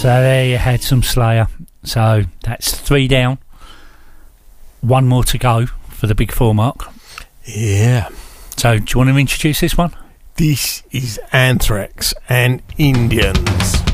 So there you had some Slayer. So that's 3 down. 1 more to go for the big 4 mark. Yeah. So do you want to introduce this one? This is Anthrax and Indians.